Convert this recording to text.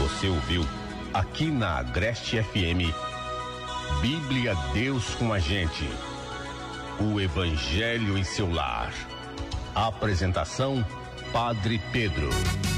Você ouviu aqui na Agreste FM, Bíblia Deus com a gente. O Evangelho em seu lar. Apresentação, Padre Pedro.